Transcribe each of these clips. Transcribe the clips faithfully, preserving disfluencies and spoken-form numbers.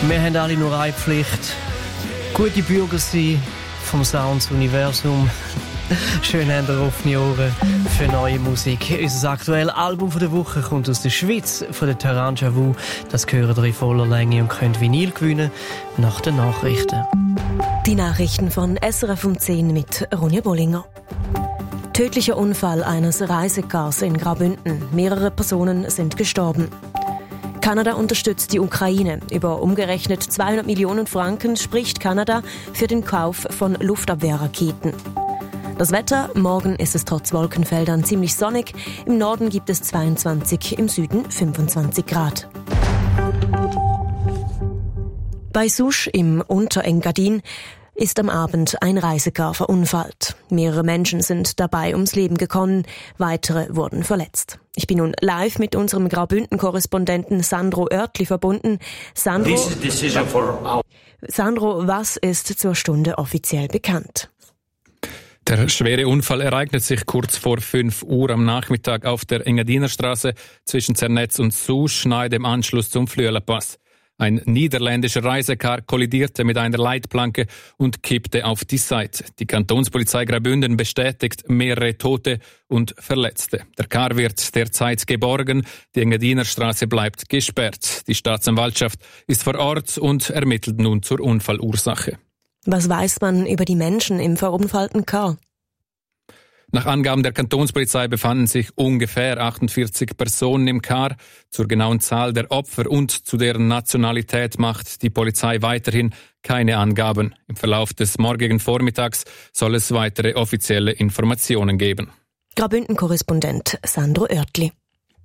Wir haben alle nur eine Pflicht. Gute Bürger sein vom Sounds Universum. Schön habt ihr offene Ohren für neue Musik. Unser aktuelles Album von der Woche kommt aus der Schweiz, von der Terrain Vu. Das hören ihr in voller Länge und könnt Vinyl gewinnen nach den Nachrichten. Die Nachrichten von S R F um zehn mit Ronja Bollinger. Tödlicher Unfall eines Reisecars in Graubünden. Mehrere Personen sind gestorben. Kanada unterstützt die Ukraine. Über umgerechnet zweihundert Millionen Franken spricht Kanada für den Kauf von Luftabwehrraketen. Das Wetter: Morgen ist es trotz Wolkenfeldern ziemlich sonnig. Im Norden gibt es zweiundzwanzig, im Süden fünfundzwanzig Grad. Bei Souche im Unterengadin ist am Abend ein Reisecar verunfallt. Mehrere Menschen sind dabei ums Leben gekommen, weitere wurden verletzt. Ich bin nun live mit unserem Graubünden-Korrespondenten Sandro Oertli verbunden. Sandro, Sandro, was ist zur Stunde offiziell bekannt? Der schwere Unfall ereignet sich kurz vor fünf Uhr am Nachmittag auf der Engadinerstraße zwischen Zernetz und Souche, nahe dem Anschluss zum Flüelerpass. Ein niederländischer Reisecar kollidierte mit einer Leitplanke und kippte auf die Seite. Die Kantonspolizei Graubünden bestätigt mehrere Tote und Verletzte. Der Car wird derzeit geborgen. Die Engadinerstraße bleibt gesperrt. Die Staatsanwaltschaft ist vor Ort und ermittelt nun zur Unfallursache. Was weiß man über die Menschen im verunfallten Car? Nach Angaben der Kantonspolizei befanden sich ungefähr achtundvierzig Personen im Car. Zur genauen Zahl der Opfer und zu deren Nationalität macht die Polizei weiterhin keine Angaben. Im Verlauf des morgigen Vormittags soll es weitere offizielle Informationen geben. Graubünden-Korrespondent Sandro Oertli.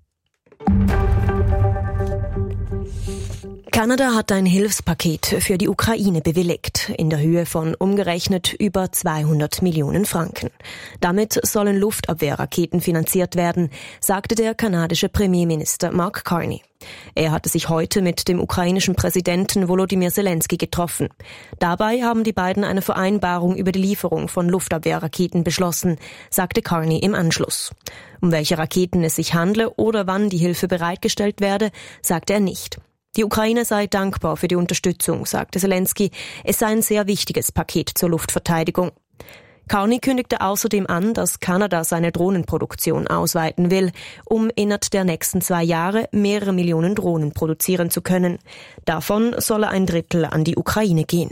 Kanada hat ein Hilfspaket für die Ukraine bewilligt, in der Höhe von umgerechnet über zweihundert Millionen Franken. Damit sollen Luftabwehrraketen finanziert werden, sagte der kanadische Premierminister Mark Carney. Er hatte sich heute mit dem ukrainischen Präsidenten Volodymyr Zelensky getroffen. Dabei haben die beiden eine Vereinbarung über die Lieferung von Luftabwehrraketen beschlossen, sagte Carney im Anschluss. Um welche Raketen es sich handle oder wann die Hilfe bereitgestellt werde, sagte er nicht. Die Ukraine sei dankbar für die Unterstützung, sagte Zelensky. Es sei ein sehr wichtiges Paket zur Luftverteidigung. Carney kündigte außerdem an, dass Kanada seine Drohnenproduktion ausweiten will, um innerhalb der nächsten zwei Jahre mehrere Millionen Drohnen produzieren zu können. Davon solle ein Drittel an die Ukraine gehen.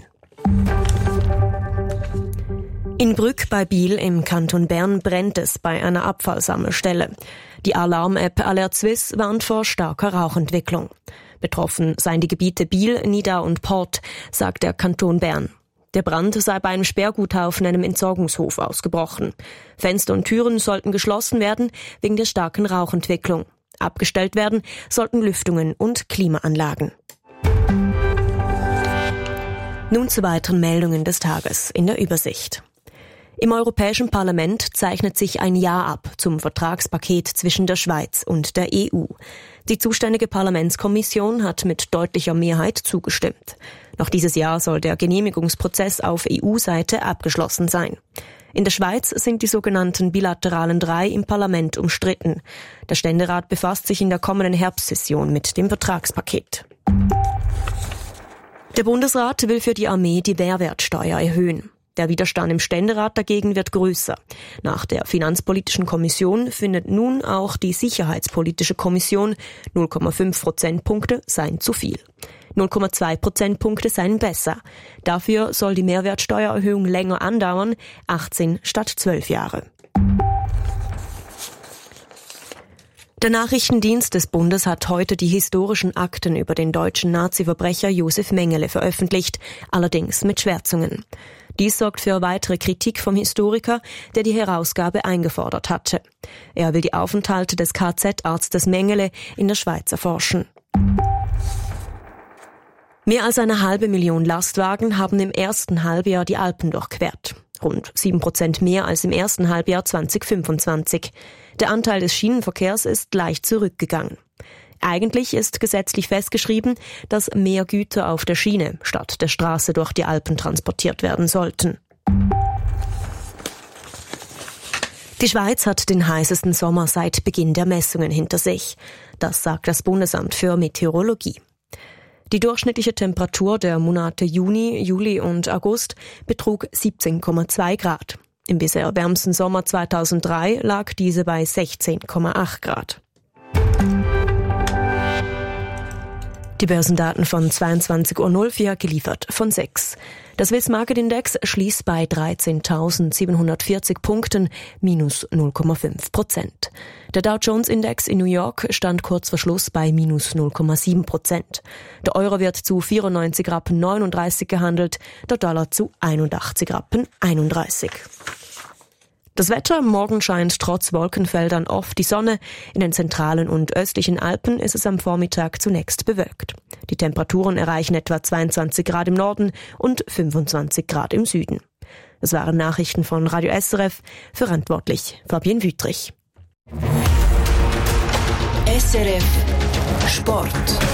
In Brügg bei Biel im Kanton Bern brennt es bei einer Abfallsammelstelle. Die Alarm-App Alert Swiss warnt vor starker Rauchentwicklung. Betroffen seien die Gebiete Biel, Nidau und Port, sagt der Kanton Bern. Der Brand sei bei einem Sperrguthaufen, einem Entsorgungshof, ausgebrochen. Fenster und Türen sollten geschlossen werden wegen der starken Rauchentwicklung. Abgestellt werden sollten Lüftungen und Klimaanlagen. Nun zu weiteren Meldungen des Tages in der Übersicht. Im Europäischen Parlament zeichnet sich ein Ja ab zum Vertragspaket zwischen der Schweiz und der E U. Die zuständige Parlamentskommission hat mit deutlicher Mehrheit zugestimmt. Noch dieses Jahr soll der Genehmigungsprozess auf E U-Seite abgeschlossen sein. In der Schweiz sind die sogenannten bilateralen drei im Parlament umstritten. Der Ständerat befasst sich in der kommenden Herbstsession mit dem Vertragspaket. Der Bundesrat will für die Armee die Mehrwertsteuer erhöhen. Der Widerstand im Ständerat dagegen wird größer. Nach der Finanzpolitischen Kommission findet nun auch die Sicherheitspolitische Kommission, null Komma fünf Prozentpunkte seien zu viel. null Komma zwei Prozentpunkte seien besser. Dafür soll die Mehrwertsteuererhöhung länger andauern, achtzehn statt zwölf Jahre. Der Nachrichtendienst des Bundes hat heute die historischen Akten über den deutschen Nazi-Verbrecher Josef Mengele veröffentlicht, allerdings mit Schwärzungen. Dies sorgt für weitere Kritik vom Historiker, der die Herausgabe eingefordert hatte. Er will die Aufenthalte des K Z-Arztes Mengele in der Schweiz erforschen. Mehr als eine halbe Million Lastwagen haben im ersten Halbjahr die Alpen durchquert. Rund sieben Prozent mehr als im ersten Halbjahr zweitausendfünfundzwanzig. Der Anteil des Schienenverkehrs ist leicht zurückgegangen. Eigentlich ist gesetzlich festgeschrieben, dass mehr Güter auf der Schiene statt der Straße durch die Alpen transportiert werden sollten. Die Schweiz hat den heißesten Sommer seit Beginn der Messungen hinter sich. Das sagt das Bundesamt für Meteorologie. Die durchschnittliche Temperatur der Monate Juni, Juli und August betrug siebzehn Komma zwei Grad. Im bisher wärmsten Sommer zweitausenddrei lag diese bei sechzehn Komma acht Grad. Die Börsendaten von zweiundzwanzig Uhr null vier geliefert von sechs. Der Swiss Market Index schließt bei dreizehntausendsiebenhundertvierzig Punkten, minus null Komma fünf Prozent. Der Dow Jones Index in New York stand kurz vor Schluss bei minus null Komma sieben Prozent. Der Euro wird zu vierundneunzig Rappen neununddreißig gehandelt, der Dollar zu einundachtzig Rappen einunddreißig. Das Wetter: Morgen scheint trotz Wolkenfeldern oft die Sonne. In den zentralen und östlichen Alpen ist es am Vormittag zunächst bewölkt. Die Temperaturen erreichen etwa zweiundzwanzig Grad im Norden und fünfundzwanzig Grad im Süden. Das waren Nachrichten von Radio S R F, verantwortlich Fabienne Wüttrich. S R F Sport.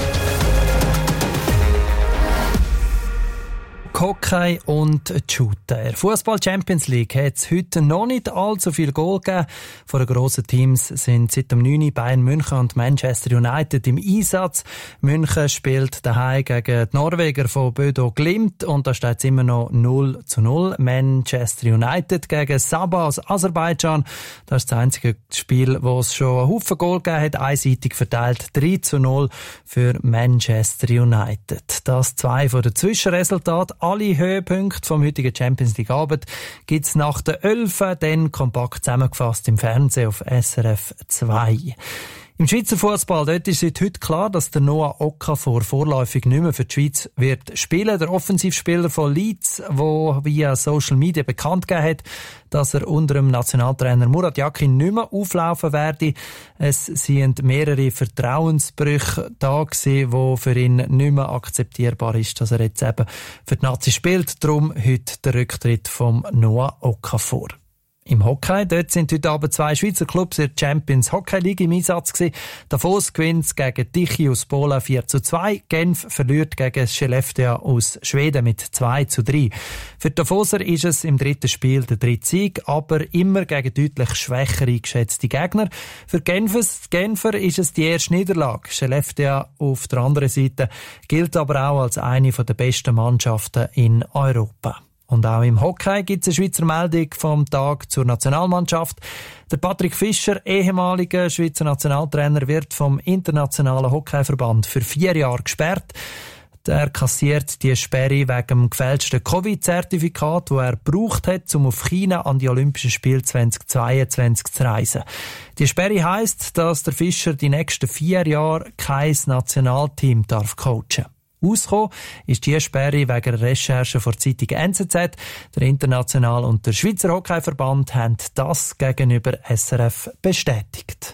Hockey und Shooter. Fußball Champions League hat es heute noch nicht allzu viel Goal gegeben. Von den grossen Teams sind seit dem neun Uhr Bayern München und Manchester United im Einsatz. München spielt daheim gegen die Norweger von Bodo Glimt und da steht es immer noch null zu null. Manchester United gegen Sabah aus Aserbaidschan. Das ist das einzige Spiel, wo es schon einen Haufen Goal gegeben hat, einseitig verteilt. drei zu null für Manchester United. Das zwei von den Zwischenresultaten. Alle Höhepunkte vom heutigen Champions League Abend gibt's nach der elf, dann kompakt zusammengefasst im Fernsehen auf S R F zwei. Im Schweizer Fußball, dort ist seit heute klar, dass der Noah Okafor vorläufig nicht mehr für die Schweiz wird spielen. Der Offensivspieler von Leeds, der via Social Media bekannt gegeben hat, dass er unter dem Nationaltrainer Murat Yakin nicht mehr auflaufen werde. Es sind mehrere Vertrauensbrüche da gewesen, die für ihn nicht mehr akzeptierbar ist, dass er jetzt eben für die Nazi spielt. Darum heute der Rücktritt vom Noah Okafor. Im Hockey, dort sind heute Abend zwei Schweizer Clubs in der Champions Hockey League im Einsatz gewesen. Davos gewinnt gegen Tichy aus Polen vier zu zwei. Genf verliert gegen Skellefteå aus Schweden mit zwei zu drei. Für die Davoser ist es im dritten Spiel der dritte Sieg, aber immer gegen deutlich schwächer eingeschätzte Gegner. Für Genfers, Genfer ist es die erste Niederlage. Skellefteå auf der anderen Seite gilt aber auch als eine der besten Mannschaften in Europa. Und auch im Hockey gibt es eine Schweizer Meldung vom Tag zur Nationalmannschaft. Der Patrick Fischer, ehemaliger Schweizer Nationaltrainer, wird vom Internationalen Hockeyverband für vier Jahre gesperrt. Er kassiert die Sperre wegen dem gefälschten Covid-Zertifikat, das er gebraucht hat, um auf China an die Olympischen Spiele zweitausendzweiundzwanzig zu reisen. Die Sperre heisst, dass der Fischer die nächsten vier Jahre kein Nationalteam darf coachen. Ausgekommen ist die Sperre wegen der Recherche vor der Zeitung N Z Z. Der Internationale und der Schweizer Hockeyverband haben das gegenüber S R F bestätigt.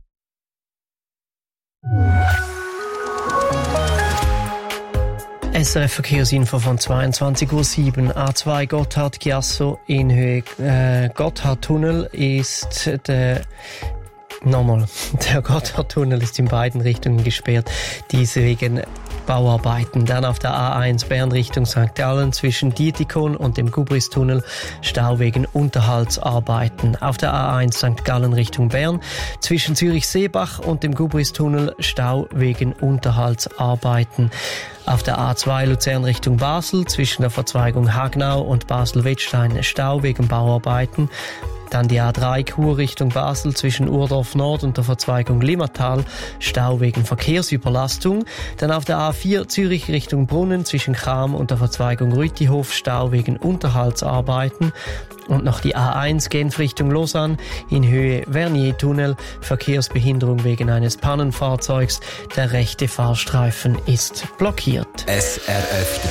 S R F Verkehrsinfo von zweiundzwanzig Uhr sieben. A zwei Gotthard-Chiasso in Höhe äh, Gotthardtunnel ist der Nochmal, der Gotthardtunnel ist in beiden Richtungen gesperrt, diese wegen Bauarbeiten. Dann auf der A eins Bern Richtung Sankt Gallen zwischen Dietikon und dem Gubristunnel Stau wegen Unterhaltsarbeiten. Auf der A eins Sankt Gallen Richtung Bern zwischen Zürich-Seebach und dem Gubristunnel Stau wegen Unterhaltsarbeiten. Auf der A zwei Luzern Richtung Basel zwischen der Verzweigung Hagnau und Basel-Wettstein Stau wegen Bauarbeiten. Dann die A drei Chur Richtung Basel zwischen Urdorf Nord und der Verzweigung Limmatal, Stau wegen Verkehrsüberlastung. Dann auf der A vier Zürich Richtung Brunnen zwischen Cham und der Verzweigung Rütihof, Stau wegen Unterhaltsarbeiten. Und noch die A eins Genf Richtung Lausanne in Höhe Vernier-Tunnel, Verkehrsbehinderung wegen eines Pannenfahrzeugs. Der rechte Fahrstreifen ist blockiert. S R F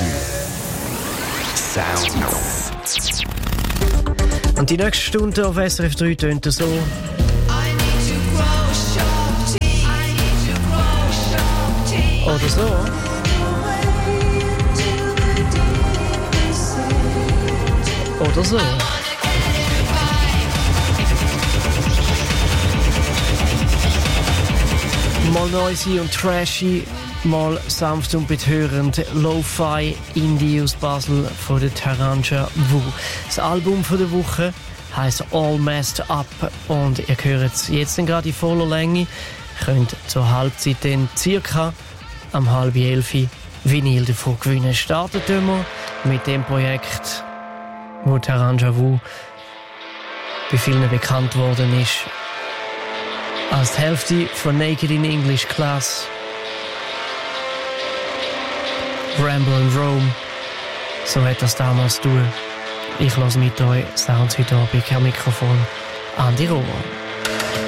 drei Sounds. Und die nächste Stunde auf S R F drei tönt so. Oder so. Oder so. Mal noisy und trashy, mal sanft und betörend. Lo-Fi Indie aus Basel von der Taranja Wu. Das Album von der Woche heisst All Messed Up und ihr hört es jetzt gerade in voller Länge. Könnt zur Halbzeit dann circa am halb elf Vinyl davon gewinnen. Startet wir mit dem Projekt, wo Terran Javou bei vielen bekannt worden ist als die Hälfte von Naked in English Class. Ramble and Roam, so hat das damals tun. Ich lasse mit euch Sounds heute Abend am Mikrofon Andi Rohr.